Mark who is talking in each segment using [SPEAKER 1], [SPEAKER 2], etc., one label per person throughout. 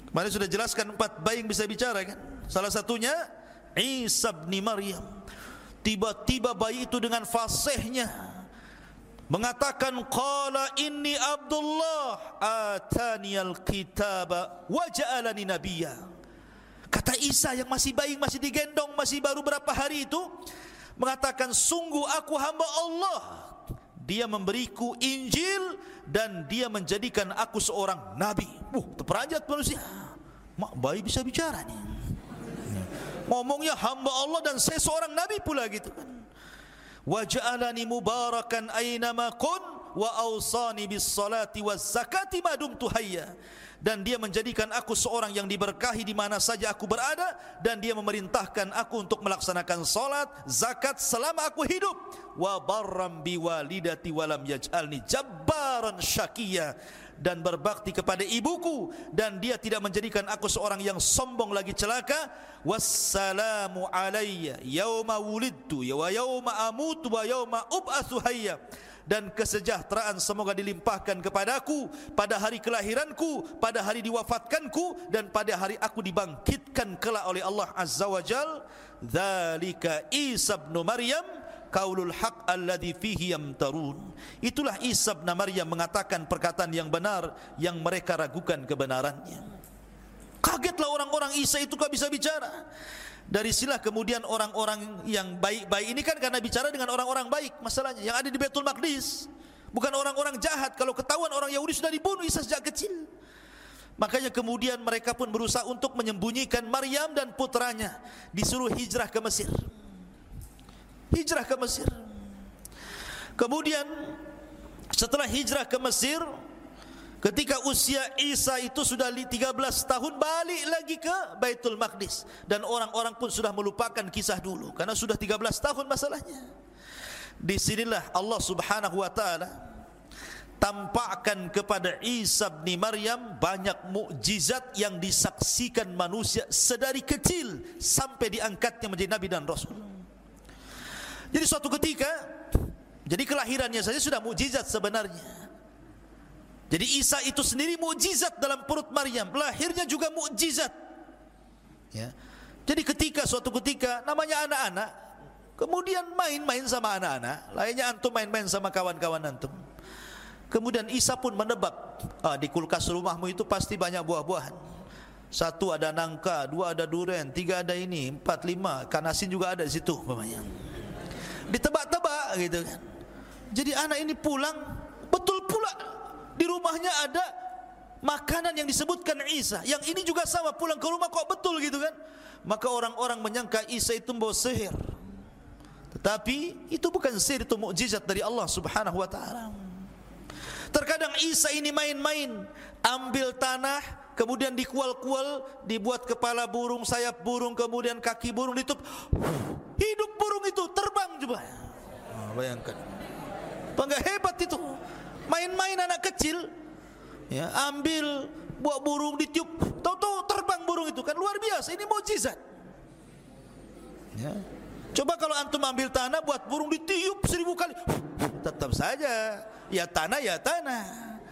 [SPEAKER 1] Kemarin sudah jelaskan 4 bayi yang bisa bicara kan. Salah satunya Isa bin Maryam. Tiba-tiba bayi itu dengan fasihnya mengatakan, qala inni Abdullah ataniyal kitaba wa ja'alani nabiyya. Kata Isa yang masih bayi, masih digendong, masih baru berapa hari itu, mengatakan, sungguh aku hamba Allah, Dia memberiku Injil dan Dia menjadikan aku seorang nabi. Terperanjat manusia. Mak, bayi bisa bicara nih. Ngomongnya hamba Allah dan saya seorang nabi pula gitu kan. Wa ja'alani mubarakan aynama kun wa awsani bis salati waz zakati ma dumtu hayya. Dan Dia menjadikan aku seorang yang diberkahi di mana saja aku berada, dan Dia memerintahkan aku untuk melaksanakan salat, zakat selama aku hidup. Wa barram bi walidati wa lam yaj'alni jabbaran syaqiyya. Dan berbakti kepada ibuku, dan Dia tidak menjadikan aku seorang yang sombong lagi celaka. Wassalamu alayya yauma wulidtu wa yauma amutu wa yauma ub'atsu hayya. Dan kesejahteraan semoga dilimpahkan kepadaku pada hari kelahiranku, pada hari diwafatkanku, dan pada hari aku dibangkitkan kelak oleh Allah Azza wa Jal. Dzalika Isa bin Maryam qaulul haq alladzi fihi yamtarun. Itulah Isa bin Maryam mengatakan perkataan yang benar yang mereka ragukan kebenarannya. Kagetlah orang-orang, Isa itu kok bisa bicara. Dari sinilah kemudian orang-orang yang baik-baik ini kan karena bicara dengan orang-orang baik, masalahnya yang ada di Baitul Maqdis, bukan orang-orang jahat. Kalau ketahuan orang Yahudi sudah dibunuh Isa sejak kecil. Makanya kemudian mereka pun berusaha untuk menyembunyikan Maryam dan putranya, disuruh hijrah ke Mesir. Hijrah ke Mesir. Kemudian setelah hijrah ke Mesir, ketika usia Isa itu sudah 13 tahun, balik lagi ke Baitul Maqdis. Dan orang-orang pun sudah melupakan kisah dulu, karena sudah 13 tahun masalahnya. Disinilah Allah subhanahu wa ta'ala tampakkan kepada Isa bin Maryam banyak mukjizat yang disaksikan manusia sedari kecil sampai diangkatnya menjadi Nabi dan Rasul. Jadi suatu ketika, jadi kelahirannya saja sudah mukjizat sebenarnya. Jadi Isa itu sendiri mukjizat dalam perut Maryam, lahirnya juga mukjizat. Ya. Jadi suatu ketika namanya anak-anak, kemudian main-main sama anak-anak, lainnya antum main-main sama kawan-kawan antum. Kemudian Isa pun menebak, di kulkas rumahmu itu pasti banyak buah-buahan. 1 ada nangka, 2 ada durian, 3 ada ini, 4, 5 ikan asin juga ada di situ, umpamanya. Ditebak-tebak gitu kan. Jadi anak ini pulang, betul pula di rumahnya ada makanan yang disebutkan Isa. Yang ini juga sama, pulang ke rumah kok betul gitu kan. Maka orang-orang menyangka Isa itu membawa sihir. Tetapi itu bukan sihir, itu mukjizat dari Allah subhanahu wa ta'ala. Terkadang Isa ini main-main, ambil tanah, kemudian dikual-kual, dibuat kepala burung, sayap burung, kemudian kaki burung, ditutup, hidup burung itu, terbang coba. Bayangkan, bangga hebat itu. Main-main anak kecil, ya, ambil buah burung ditiup, tahu-tahu terbang burung itu, kan luar biasa. Ini mukjizat. Ya. Coba kalau antum ambil tanah buat burung ditiup 1000 kali, tetap saja ya tanah ya tanah.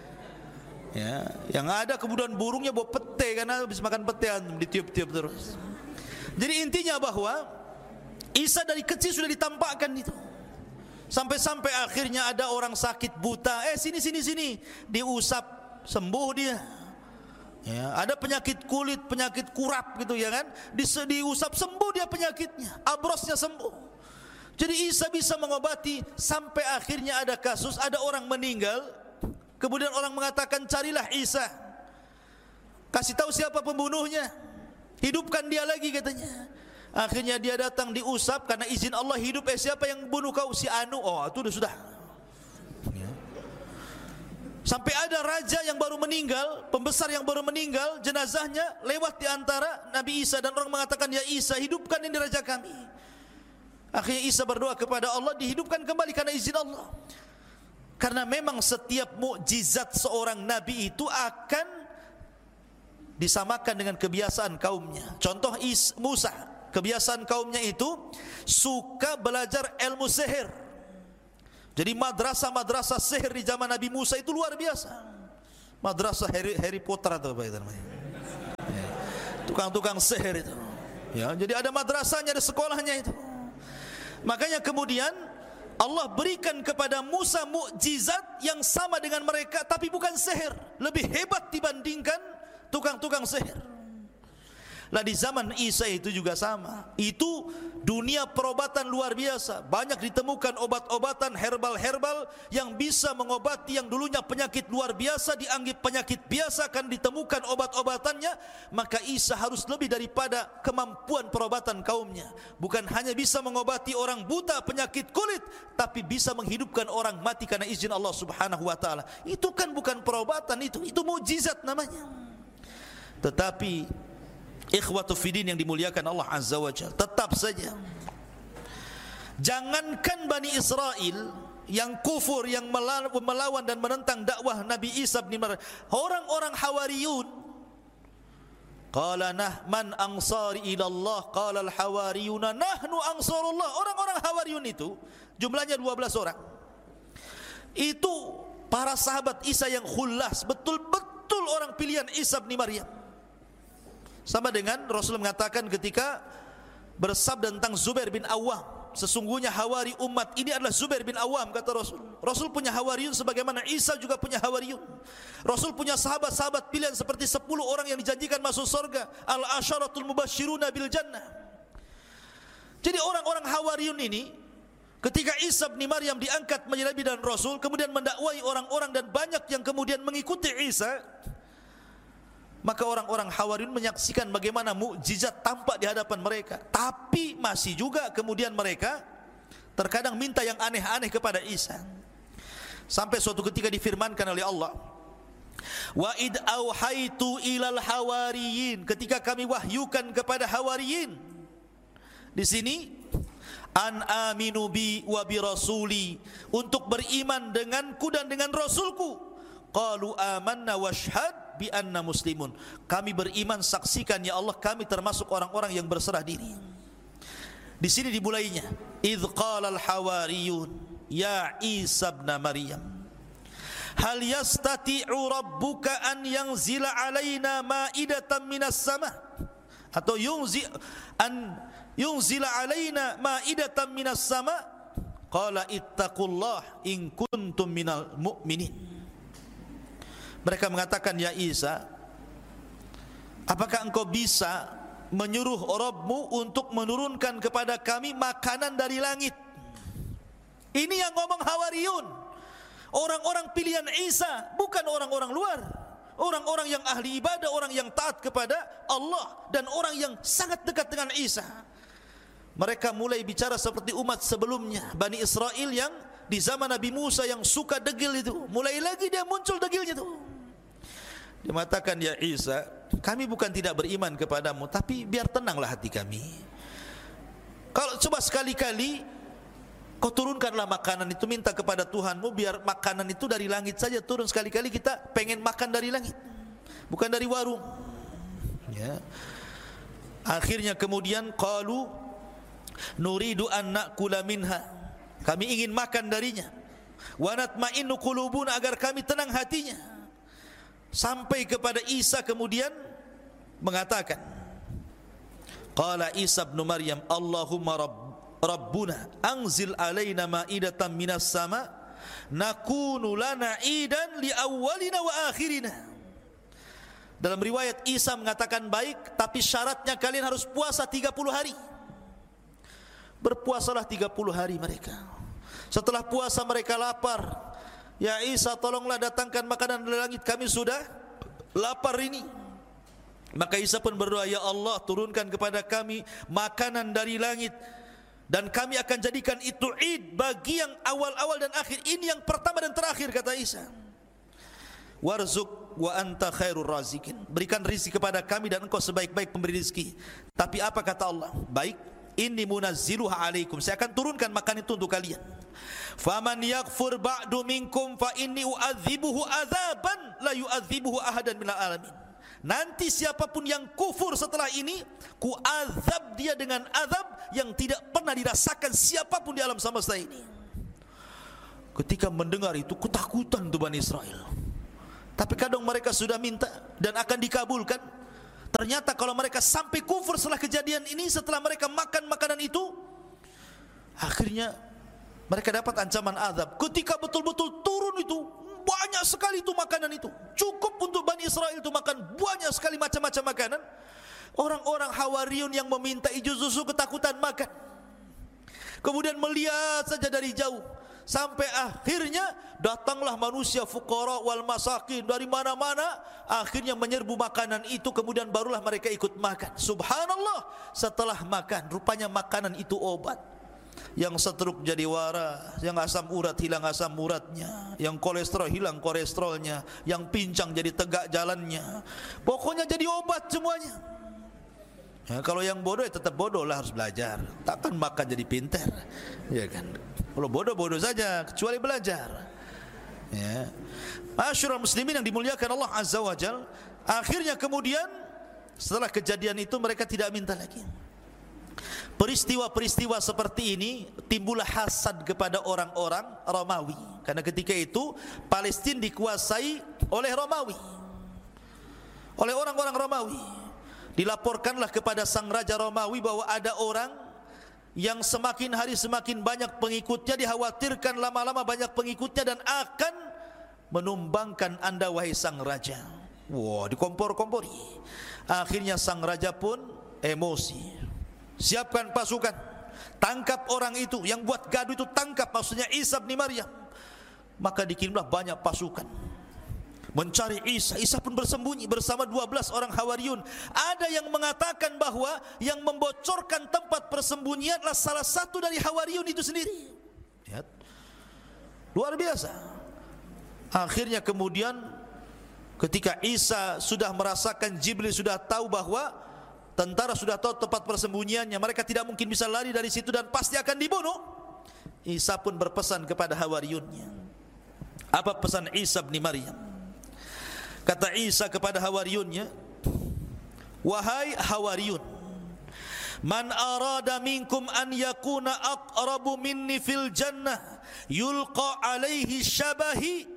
[SPEAKER 1] Ya, yang ada kemudian burungnya bawa pete, karena habis makan pete antum ditiup-tiup terus. Jadi intinya bahwa Isa dari kecil sudah ditampakkan itu. Sampai-sampai akhirnya ada orang sakit buta, sini, diusap sembuh dia. Ya, ada penyakit kulit, penyakit kurap gitu ya kan, diusap sembuh dia penyakitnya, abrosnya sembuh. Jadi Isa bisa mengobati. Sampai akhirnya ada kasus, ada orang meninggal, kemudian orang mengatakan carilah Isa, kasih tahu siapa pembunuhnya, hidupkan dia lagi katanya. Akhirnya dia datang, diusap, karena izin Allah hidup. Siapa yang bunuh kau? Si Anu. Oh, itu sudah. Ya. Sampai ada raja yang baru meninggal, pembesar yang baru meninggal, jenazahnya lewat di antara Nabi Isa, dan orang mengatakan, ya Isa, hidupkan ini raja kami. Akhirnya Isa berdoa kepada Allah, dihidupkan kembali karena izin Allah. Karena memang setiap mukjizat seorang nabi itu akan disamakan dengan kebiasaan kaumnya. Contoh Musa, kebiasaan kaumnya itu suka belajar ilmu sihir. Jadi madrasah sihir di zaman Nabi Musa itu luar biasa. Madrasah Harry Potter atau apa itu namanya. tukang-tukang sihir itu. Ya, jadi ada madrasahnya, ada sekolahnya itu. Makanya kemudian Allah berikan kepada Musa mukjizat yang sama dengan mereka, tapi bukan sihir, lebih hebat dibandingkan tukang-tukang sihir. Lah di zaman Isa itu juga sama. Itu dunia perobatan luar biasa. Banyak ditemukan obat-obatan herbal-herbal yang bisa mengobati yang dulunya penyakit luar biasa, dianggap penyakit biasa, akan ditemukan obat-obatannya. Maka Isa harus lebih daripada kemampuan perobatan kaumnya. Bukan hanya bisa mengobati orang buta penyakit kulit, tapi bisa menghidupkan orang mati karena izin Allah Subhanahu wa taala. Itu kan bukan perobatan, itu mukjizat namanya. Tetapi ikhwatu fiddin yang dimuliakan Allah Azza wa Jalla, tetap saja jangankan Bani Israel yang kufur, yang melawan dan menentang dakwah Nabi Isa bin Maryam, orang-orang Hawariyun, qala man ansari ila Allah, qala al-hawariyuna nahnu ansarullah. Orang-orang Hawariyun itu jumlahnya 12 orang. Itu para sahabat Isa yang khullas, betul-betul orang pilihan Isa bin Maryam. Sama dengan Rasul mengatakan ketika bersabda tentang Zubair bin Awam, sesungguhnya hawari umat ini adalah Zubair bin Awam, kata Rasul. Rasul punya hawariyun sebagaimana Isa juga punya hawariyun. Rasul punya sahabat-sahabat pilihan seperti 10 orang yang dijanjikan masuk surga, al-asyaratul mubasyiruna bil jannah. Jadi orang-orang hawariyun ini ketika Isa bin Maryam diangkat menjadi nabi dan rasul, kemudian mendakwai orang-orang dan banyak yang kemudian mengikuti Isa, maka orang-orang Hawariyun menyaksikan bagaimana mukjizat tampak di hadapan mereka. Tapi masih juga kemudian mereka terkadang minta yang aneh-aneh kepada Isa. Sampai suatu ketika difirmankan oleh Allah, wa id auhaitu ilal hawariyin, ketika kami wahyukan kepada hawariyin. Di sini an aminu bi wa bi rasuli, untuk beriman denganku dan dengan rasulku. Qalu amanna washhad bi anna muslimun, kami beriman, saksikan ya Allah kami termasuk orang-orang yang berserah diri. Di sini dimulainya, idz qala al hawariyun ya Isa ibn Maryam hal yastati'u rabbuka an yanzila alaina ma'idatan minas sama, atau yunzila alaina ma'idatan minas sama, qala ittaqullah in kuntum minal mu'minin. Mereka mengatakan, ya Isa, apakah engkau bisa menyuruh Rabbmu untuk menurunkan kepada kami makanan dari langit? Ini yang ngomong Hawariyun, orang-orang pilihan Isa, bukan orang-orang luar, orang-orang yang ahli ibadah, orang yang taat kepada Allah, dan orang yang sangat dekat dengan Isa. Mereka mulai bicara seperti umat sebelumnya, Bani Israel yang di zaman Nabi Musa yang suka degil itu, mulai lagi dia muncul degilnya itu. Dia mengatakan, ya Isa, kami bukan tidak beriman kepadamu, tapi biar tenanglah hati kami. Kalau coba sekali-kali kau turunkanlah makanan itu, minta kepada Tuhanmu biar makanan itu dari langit saja turun. Sekali-kali kita pengen makan dari langit, bukan dari warung. Ya. Akhirnya kemudian qalu nuridu an na'kula minha, kami ingin makan darinya. Wa natma'innu qulubuna, agar kami tenang hatinya. Sampai kepada Isa kemudian mengatakan, qala Isa ibn Maryam Allahumma rabbuna anzil alaina ma'idatan minas sama nakunu lana idan li awwalina wa akhirina. Dalam riwayat Isa mengatakan, baik, tapi syaratnya kalian harus puasa 30 hari. Berpuasalah 30 hari mereka. Setelah puasa mereka lapar. Ya Isa, tolonglah datangkan makanan dari langit, kami sudah lapar ini. Maka Isa pun berdoa, ya Allah, turunkan kepada kami makanan dari langit, dan kami akan jadikan itu id bagi yang awal-awal dan akhir. Ini yang pertama dan terakhir, kata Isa. Warzuk wa anta khairur razikin, berikan rizki kepada kami dan engkau sebaik-baik pemberi rizki. Tapi apa kata Allah? Baik, inni munazziluha alaikum, saya akan turunkan makan itu untuk kalian. Faman yakfur ba'du minkum fa inni u'adzibuhu adzaban la yu'adzibuhu ahadan minal alamin. Nanti siapapun yang kufur setelah ini, ku azab dia dengan azab yang tidak pernah dirasakan siapapun di alam semesta ini. Ketika mendengar itu, ketakutan tuh Bani Israel. Tapi kadang mereka sudah minta dan akan dikabulkan, Ternyata kalau mereka sampai kufur setelah kejadian ini, setelah mereka makan makanan itu, akhirnya mereka dapat ancaman azab. Ketika betul-betul turun itu, banyak sekali itu makanan itu, cukup untuk Bani Israel itu makan banyak sekali macam-macam makanan. Orang-orang Hawariyun yang meminta hijau susu ketakutan makan, kemudian melihat saja dari jauh, sampai akhirnya datanglah manusia fuqara wal masakin dari mana-mana, akhirnya menyerbu makanan itu, kemudian barulah mereka ikut makan. Subhanallah, setelah makan, rupanya makanan itu obat. Yang stroke jadi waras, yang asam urat hilang asam uratnya, yang kolesterol hilang kolesterolnya, yang pincang jadi tegak jalannya. Pokoknya jadi obat semuanya. Ya, kalau yang bodoh ya tetap bodoh lah, harus belajar. Takkan makan jadi pintar, ya kan? Kalau bodoh-bodoh saja, kecuali belajar. Ya. Masyarul muslimin yang dimuliakan Allah Azza wa Jal, akhirnya kemudian setelah kejadian itu mereka tidak minta lagi. Peristiwa-peristiwa seperti ini timbullah hasad kepada orang-orang Romawi, karena ketika itu Palestina dikuasai oleh Romawi, oleh orang-orang Romawi. Dilaporkanlah kepada sang raja Romawi bahwa ada orang yang semakin hari semakin banyak pengikutnya, dikhawatirkan lama-lama banyak pengikutnya dan akan menumbangkan anda wahai sang raja. Wah, dikompor-kompori. Akhirnya sang raja pun emosi. Siapkan pasukan, tangkap orang itu yang buat gaduh itu, tangkap, maksudnya Isa bin Maryam. Maka dikirimlah banyak pasukan mencari Isa. Isa pun bersembunyi bersama 12 orang Hawariyun. Ada yang mengatakan bahwa yang membocorkan tempat persembunyian adalah salah satu dari Hawariyun itu sendiri. Lihat, luar biasa. Akhirnya kemudian ketika Isa sudah merasakan, Jibril sudah tahu bahwa tentara sudah tahu tempat persembunyiannya, mereka tidak mungkin bisa lari dari situ dan pasti akan dibunuh. Isa pun berpesan kepada Hawariyunnya. Apa pesan Isa bin Maryam? Kata Isa kepada Hawariyunnya, wahai Hawariyun, man arada minkum an yakuna aqrabu minni fil jannah yulqa alaihi syabahi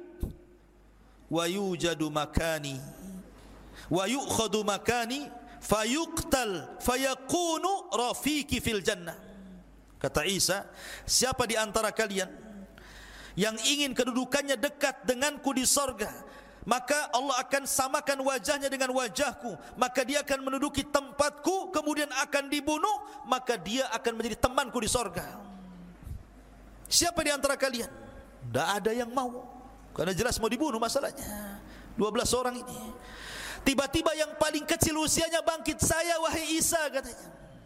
[SPEAKER 1] wa yujadu makani wa yu'khadu makani fayuqtal fayakunu rafiki fil jannah. Kata Isa, siapa di antara kalian yang ingin kedudukannya dekat denganku di sorga, maka Allah akan samakan wajahnya dengan wajahku, maka dia akan menduduki tempatku, kemudian akan dibunuh, maka dia akan menjadi temanku di sorga. Siapa di antara kalian? Tidak ada yang mau, karena jelas mau dibunuh masalahnya. 12 orang ini. Tiba-tiba yang paling kecil usianya bangkit, saya wahai Isa, katanya.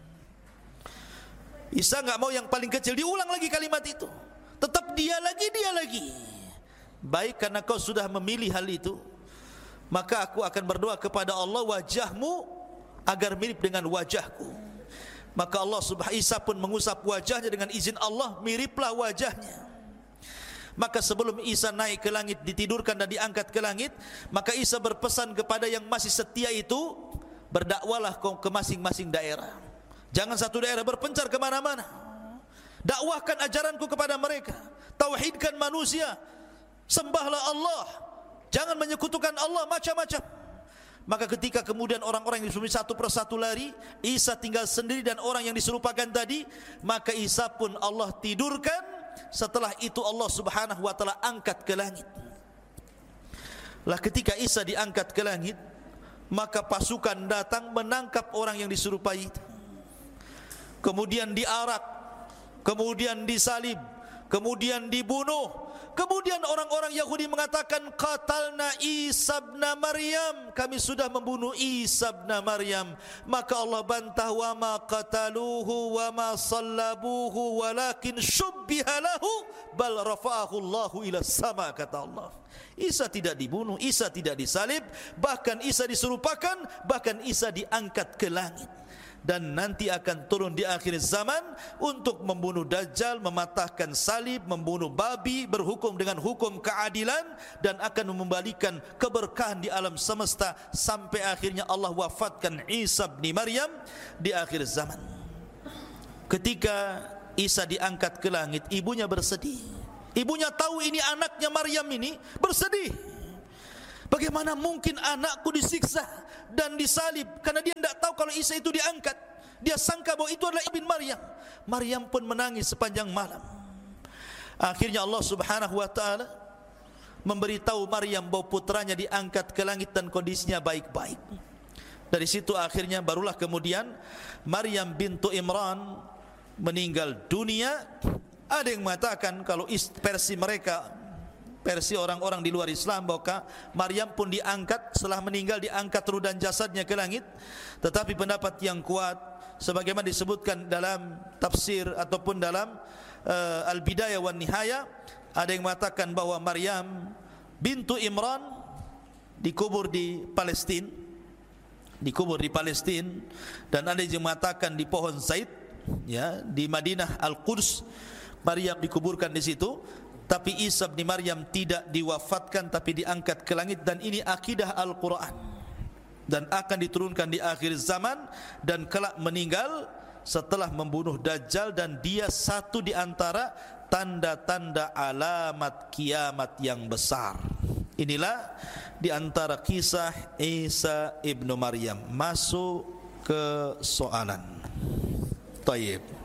[SPEAKER 1] Isa enggak mau yang paling kecil, diulang lagi kalimat itu. Tetap dia lagi. Baik, karena kau sudah memilih hal itu, maka aku akan berdoa kepada Allah, wajahmu agar mirip dengan wajahku. Maka Allah subhanahu Isa pun mengusap wajahnya dengan izin Allah, miriplah wajahnya. Maka sebelum Isa naik ke langit, ditidurkan dan diangkat ke langit, maka Isa berpesan kepada yang masih setia itu, berdakwalah kau ke masing-masing daerah. Jangan satu daerah berpencar kemana-mana. Dakwahkan ajaranku kepada mereka. Tauhidkan manusia. Sembahlah Allah. Jangan menyekutukan Allah macam-macam. Maka ketika kemudian orang-orang yang disuruh satu persatu lari, Isa tinggal sendiri dan orang yang diserupakan tadi, maka Isa pun Allah tidurkan. Setelah itu Allah subhanahu wa ta'ala angkat ke langit. Lah ketika Isa diangkat ke langit, maka pasukan datang menangkap orang yang diserupai itu. Kemudian diarak, kemudian disalib, kemudian dibunuh. Kemudian orang-orang Yahudi mengatakan, qatalna Isa bin Maryam, kami sudah membunuh Isa bin Maryam. Maka Allah bantah, wa ma qataluhu wa ma sallabuhu walakin syubbiha lahu bal rafa'ahu Allahu ila sama, kata Allah. Isa tidak dibunuh, Isa tidak disalib, bahkan Isa diserupakan, bahkan Isa diangkat ke langit. Dan nanti akan turun di akhir zaman untuk membunuh Dajjal, mematahkan salib, membunuh babi, berhukum dengan hukum keadilan, dan akan membalikan keberkahan di alam semesta sampai akhirnya Allah wafatkan Isa bin Maryam di akhir zaman. Ketika Isa diangkat ke langit, ibunya bersedih. Ibunya tahu ini anaknya Maryam ini, bersedih. Bagaimana mungkin anakku disiksa dan disalib? Karena dia tidak tahu kalau Isa itu diangkat. Dia sangka bahwa itu adalah ibn Maryam. Maryam pun menangis sepanjang malam. Akhirnya Allah Subhanahu wa taala memberitahu Maryam bahwa putranya diangkat ke langit dan kondisinya baik-baik. Dari situ akhirnya barulah kemudian Maryam bintu Imran meninggal dunia. Ada yang mengatakan kalau versi mereka, versi orang-orang di luar Islam, bahwa Maryam pun diangkat setelah meninggal, diangkat ruh dan jasadnya ke langit. Tetapi pendapat yang kuat sebagaimana disebutkan dalam tafsir ataupun dalam Al-Bidayah wan Nihayah, ada yang mengatakan bahwa Maryam bintu Imran dikubur di Palestina, dan ada yang mengatakan di pohon Zaid, ya, di Madinah Al-Quds. Maryam dikuburkan di situ. Tapi Isa bin Maryam tidak diwafatkan, tapi diangkat ke langit. Dan ini akidah Al-Quran, dan akan diturunkan di akhir zaman, dan kelak meninggal setelah membunuh Dajjal. Dan dia satu di antara tanda-tanda alamat kiamat yang besar. Inilah di antara kisah Isa ibnu Maryam. Masuk ke soalan. Tayyib.